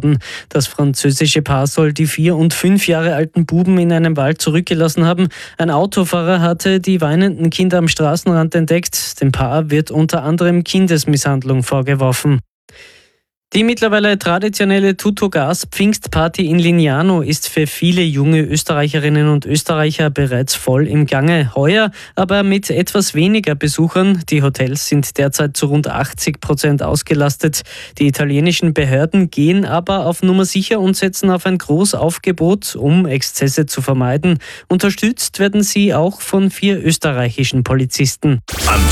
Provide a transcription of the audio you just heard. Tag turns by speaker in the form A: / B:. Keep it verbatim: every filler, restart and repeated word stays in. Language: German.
A: worden. Das französische Paar soll die vier- und fünf Jahre alten Buben in einem Wald zurückgelassen haben. Ein Autofahrer hatte die weinenden Kinder am Straßenrand entdeckt. Dem Paar wird unter anderem Kindesmisshandlung vorgeworfen. Die mittlerweile traditionelle Tutto-Gas-Pfingstparty in Lignano ist für viele junge Österreicherinnen und Österreicher bereits voll im Gange. Heuer aber mit etwas weniger Besuchern. Die Hotels sind derzeit zu rund achtzig Prozent ausgelastet. Die italienischen Behörden gehen aber auf Nummer sicher und setzen auf ein Großaufgebot, um Exzesse zu vermeiden. Unterstützt werden sie auch von vier österreichischen Polizisten.
B: Antenne